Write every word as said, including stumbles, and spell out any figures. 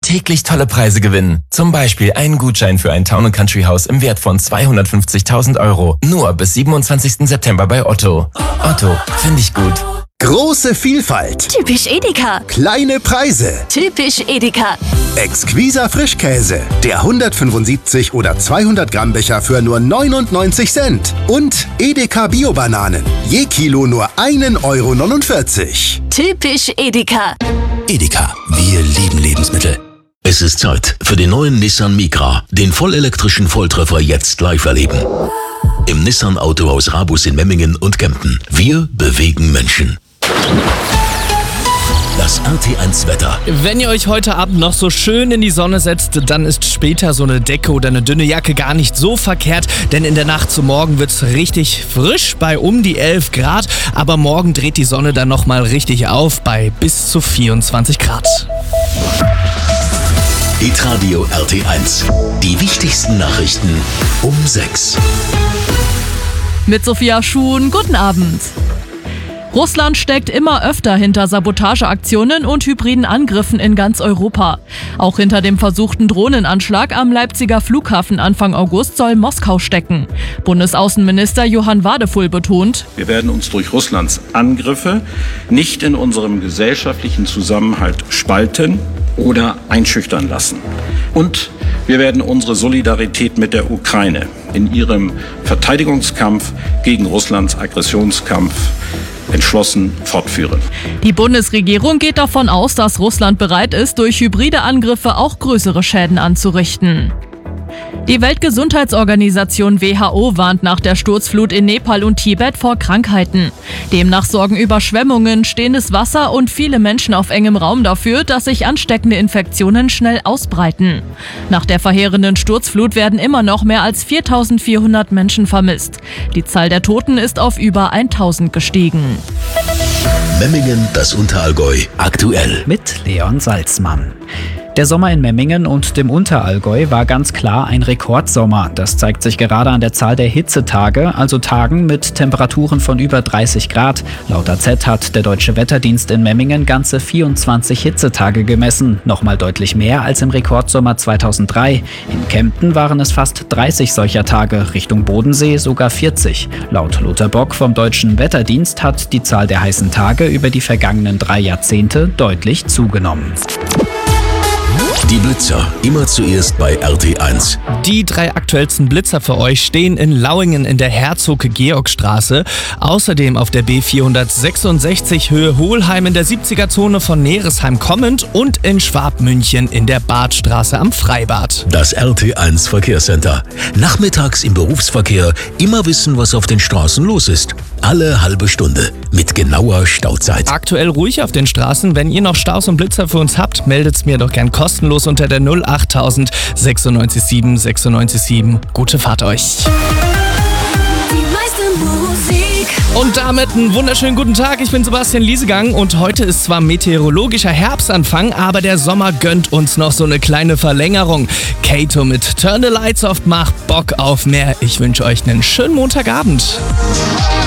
täglich tolle Preise gewinnen. Zum Beispiel einen Gutschein für ein Town and Country Haus im Wert von zweihundertfünfzigtausend Euro. Nur bis siebenundzwanzigsten September bei Otto. Otto, finde ich gut. Große Vielfalt. Typisch Edeka. Kleine Preise. Typisch Edeka. Exquiser Frischkäse. Der hundertfünfundsiebzig oder zweihundert Gramm Becher für nur neunundneunzig Cent. Und Edeka Bio-Bananen. Je Kilo nur ein Euro neunundvierzig. Typisch Edeka. Edeka, wir lieben Lebensmittel. Es ist Zeit für den neuen Nissan Micra, den vollelektrischen Volltreffer jetzt live erleben. Im Nissan Autohaus Rabus in Memmingen und Kempten. Wir bewegen Menschen. Das R T eins Wetter. Wenn ihr euch heute Abend noch so schön in die Sonne setzt, dann ist später so eine Decke oder eine dünne Jacke gar nicht so verkehrt, denn in der Nacht zu morgen wird es richtig frisch bei um die elf Grad, aber morgen dreht die Sonne dann nochmal richtig auf bei bis zu vierundzwanzig Grad. Hitradio R T eins. Die wichtigsten Nachrichten um sechs. Mit Sophia Schuhn, guten Abend. Russland steckt immer öfter hinter Sabotageaktionen und hybriden Angriffen in ganz Europa. Auch hinter dem versuchten Drohnenanschlag am Leipziger Flughafen Anfang August soll Moskau stecken. Bundesaußenminister Johann Wadefull betont: Wir werden uns durch Russlands Angriffe nicht in unserem gesellschaftlichen Zusammenhalt spalten oder einschüchtern lassen. Und wir werden unsere Solidarität mit der Ukraine in ihrem Verteidigungskampf gegen Russlands Aggressionskampf entschlossen fortführen. Die Bundesregierung geht davon aus, dass Russland bereit ist, durch hybride Angriffe auch größere Schäden anzurichten. Die Weltgesundheitsorganisation W H O warnt nach der Sturzflut in Nepal und Tibet vor Krankheiten. Demnach sorgen Überschwemmungen, stehendes Wasser und viele Menschen auf engem Raum dafür, dass sich ansteckende Infektionen schnell ausbreiten. Nach der verheerenden Sturzflut werden immer noch mehr als viertausendvierhundert Menschen vermisst. Die Zahl der Toten ist auf über tausend gestiegen. Memmingen, das Unterallgäu, aktuell. Mit Leon Salzmann. Der Sommer in Memmingen und dem Unterallgäu war ganz klar ein Rekordsommer. Das zeigt sich gerade an der Zahl der Hitzetage, also Tagen mit Temperaturen von über dreißig Grad. Laut A Z hat der Deutsche Wetterdienst in Memmingen ganze vierundzwanzig Hitzetage gemessen. Nochmal deutlich mehr als im Rekordsommer zweitausenddrei. In Kempten waren es fast dreißig solcher Tage, Richtung Bodensee sogar vierzig. Laut Lothar Bock vom Deutschen Wetterdienst hat die Zahl der heißen Tage über die vergangenen drei Jahrzehnte deutlich zugenommen. Die Blitzer, immer zuerst bei R T eins. Die drei aktuellsten Blitzer für euch stehen in Lauingen in der Herzog-Georg-Straße, außerdem auf der B vierhundertsechsundsechzig Höhe Hohlheim in der siebziger-Zone von Neresheim kommend und in Schwabmünchen in der Badstraße am Freibad. Das R T eins Verkehrscenter. Nachmittags im Berufsverkehr immer wissen, was auf den Straßen los ist. Alle halbe Stunde mit genauer Stauzeit. Aktuell ruhig auf den Straßen. Wenn ihr noch Staus und Blitzer für uns habt, meldet's mir doch gern kostenlos unter der null achttausend sechsundneunzig sieben sechsundneunzig sieben. Gute Fahrt euch. Und damit einen wunderschönen guten Tag. Ich bin Sebastian Liesegang und heute ist zwar meteorologischer Herbstanfang, aber der Sommer gönnt uns noch so eine kleine Verlängerung. Kato mit Turn the Lights Off macht Bock auf mehr. Ich wünsche euch einen schönen Montagabend.